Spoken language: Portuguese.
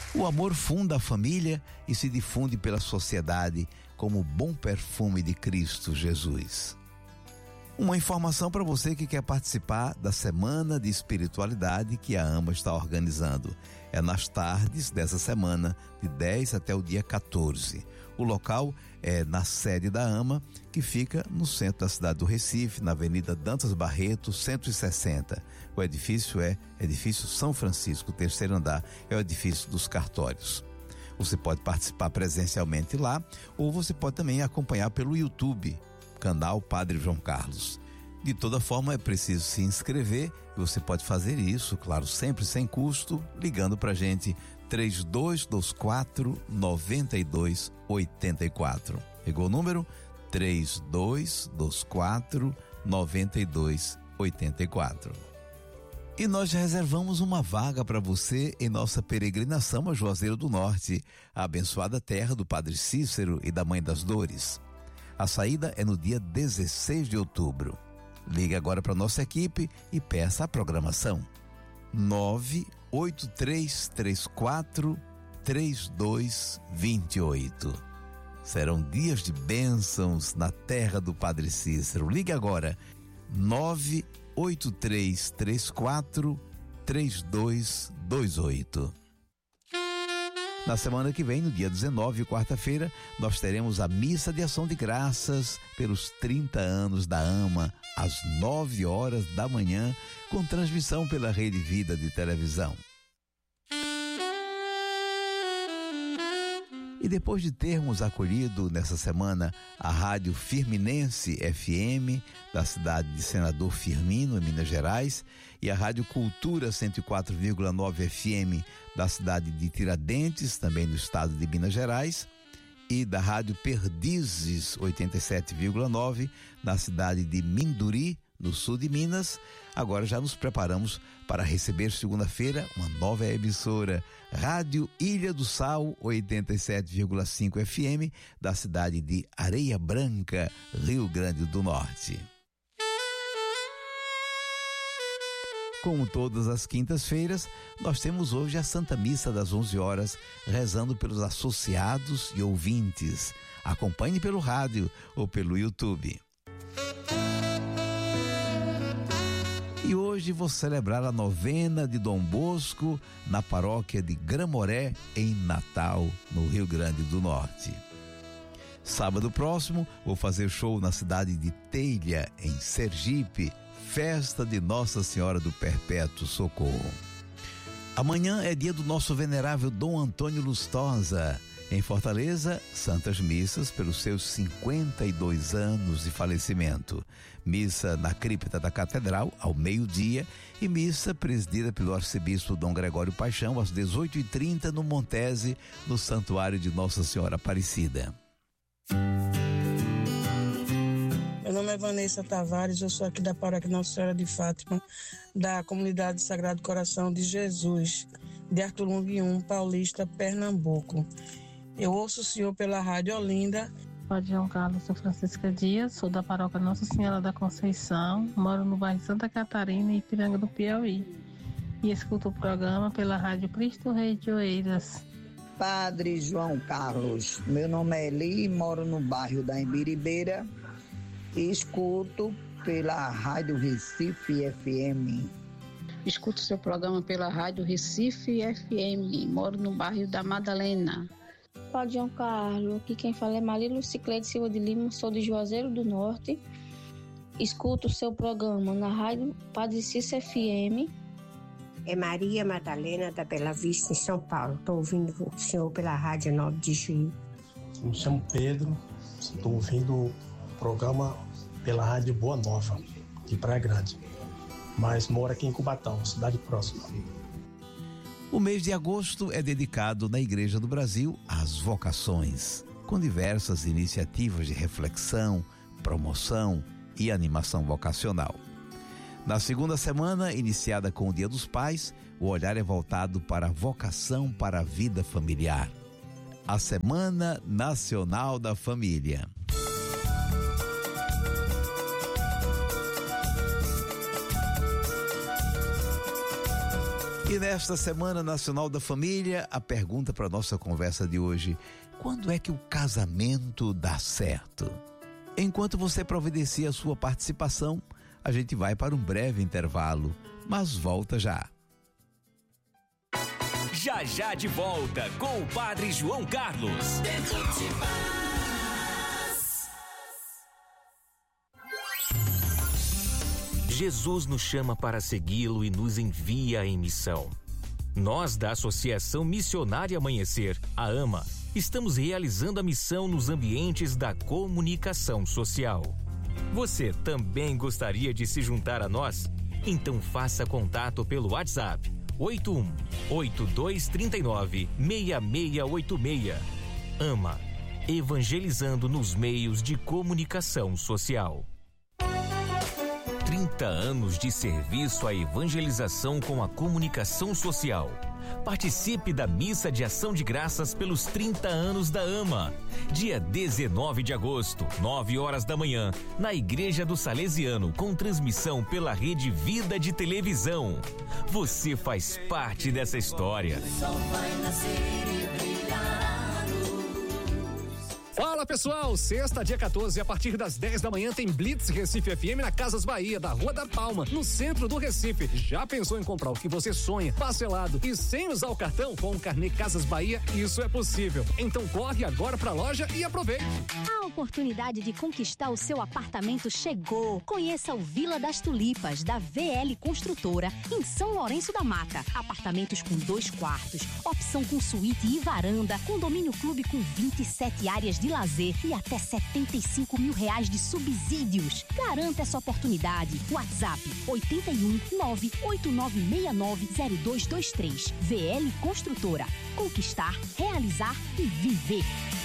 O amor funda a família e se difunde pela sociedade como o bom perfume de Cristo Jesus. Uma informação para você que quer participar da Semana de Espiritualidade que a AMA está organizando. É nas tardes dessa semana, de 10 até o dia 14. O local é na sede da AMA, que fica no centro da cidade do Recife, na Avenida Dantas Barreto, 160. O edifício é Edifício São Francisco, terceiro andar, é o edifício dos cartórios. Você pode participar presencialmente lá, ou você pode também acompanhar pelo YouTube, canal Padre João Carlos. De toda forma, é preciso se inscrever e você pode fazer isso, claro, sempre sem custo, ligando pra gente 3224-9284. Pegou o número? 3224-9284. E nós já reservamos uma vaga para você em nossa peregrinação a Juazeiro do Norte, a abençoada terra do Padre Cícero e da Mãe das Dores. A saída é no dia 16 de outubro. Ligue agora para nossa equipe e peça a programação. 98334-3228. Serão dias de bênçãos na terra do Padre Cícero. Ligue agora. 98334-3228. Na semana que vem, no dia 19, quarta-feira, nós teremos a Missa de Ação de Graças pelos 30 anos da AMA, às 9 horas da manhã, com transmissão pela Rede Vida de televisão. E depois de termos acolhido nessa semana a Rádio Firminense FM, da cidade de Senador Firmino, em Minas Gerais, e a Rádio Cultura 104,9 FM, da cidade de Tiradentes, também no estado de Minas Gerais, e da Rádio Perdizes 87,9, na cidade de Minduri, no sul de Minas. Agora já nos preparamos para receber segunda-feira uma nova emissora, Rádio Ilha do Sal 87,5 FM, da cidade de Areia Branca, Rio Grande do Norte. Como todas as quintas-feiras, nós temos hoje a Santa Missa das 11 horas, rezando pelos associados e ouvintes. Acompanhe pelo rádio ou pelo YouTube. E hoje vou celebrar a novena de Dom Bosco na paróquia de Gramoré, em Natal, no Rio Grande do Norte. Sábado próximo vou fazer show na cidade de Telha, em Sergipe, festa de Nossa Senhora do Perpétuo Socorro. Amanhã é dia do nosso venerável Dom Antônio Lustosa. Em Fortaleza, santas missas pelos seus 52 anos de falecimento. Missa na cripta da Catedral, ao meio-dia, e missa presidida pelo arcebispo Dom Gregório Paixão, às 18h30, no Montese, no Santuário de Nossa Senhora Aparecida. Meu nome é Vanessa Tavares, eu sou aqui da paróquia Nossa Senhora de Fátima, da comunidade Sagrado Coração de Jesus, de Arthur Lung 1, Paulista, Pernambuco. Eu ouço o senhor pela Rádio Olinda. Padre João Carlos, sou Francisca Dias, sou da paróquia Nossa Senhora da Conceição, moro no bairro Santa Catarina, em Ipiranga do Piauí, e escuto o programa pela Rádio Cristo Rei de Oeiras. Padre João Carlos, meu nome é Eli, moro no bairro da Embiribeira e escuto pela Rádio Recife FM. Escuto seu programa pela Rádio Recife FM, moro no bairro da Madalena. Padre João Carlos, aqui quem fala é Marilo Ciclete Silva de Lima, sou de Juazeiro do Norte. Escuto o seu programa na Rádio Padre Cícero FM. É Maria Madalena da Bela Vista, em São Paulo. Estou ouvindo o senhor pela Rádio 9 de Junho. Me chamo Pedro, estou ouvindo o programa pela Rádio Boa Nova, de Praia Grande, mas moro aqui em Cubatão, cidade próxima. O mês de agosto é dedicado na Igreja do Brasil às vocações, com diversas iniciativas de reflexão, promoção e animação vocacional. Na segunda semana, iniciada com o Dia dos Pais, o olhar é voltado para a vocação para a vida familiar. A Semana Nacional da Família. E E nesta Semana Nacional da Família, a pergunta para nossa conversa de hoje: quando é que o casamento dá certo? Enquanto você providencia a sua participação, a gente vai para um breve intervalo, mas volta já. Já já de volta com o Padre João Carlos. Jesus nos chama para segui-lo e nos envia em missão. Nós, da Associação Missionária Amanhecer, a AMA, estamos realizando a missão nos ambientes da comunicação social. Você também gostaria de se juntar a nós? Então faça contato pelo WhatsApp 81-8239-6686. AMA, evangelizando nos meios de comunicação social. 30 anos de serviço à evangelização com a comunicação social. Participe da Missa de Ação de Graças pelos 30 anos da AMA. Dia 19 de agosto, 9 horas da manhã, na Igreja do Salesiano, com transmissão pela Rede Vida de Televisão. Você faz parte dessa história. Fala pessoal, sexta, dia 14, a partir das 10 da manhã tem Blitz Recife FM na Casas Bahia, da Rua da Palma, no centro do Recife. Já pensou em comprar o que você sonha, parcelado e sem usar o cartão? Com o carnê Casas Bahia, isso é possível. Então corre agora pra loja e aproveite. A oportunidade de conquistar o seu apartamento chegou. Conheça o Vila das Tulipas, da VL Construtora, em São Lourenço da Mata. Apartamentos com 2 quartos, opção com suíte e varanda, condomínio clube com 27 áreas de lazer e até R$75 mil de subsídios. Garanta essa oportunidade. WhatsApp 81-98969-0223. VL Construtora. Conquistar, realizar e viver.